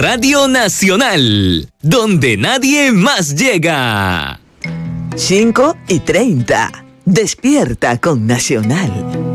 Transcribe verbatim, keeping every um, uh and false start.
Radio Nacional, donde nadie más llega. cinco y treinta. Despierta con Nacional.